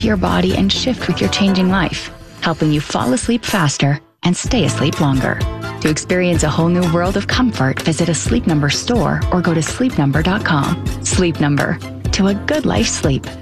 your body and shift with your changing life, helping you fall asleep faster and stay asleep longer. To experience a whole new world of comfort, visit a Sleep Number store or go to sleepnumber.com. Sleep Number, to a good life sleep.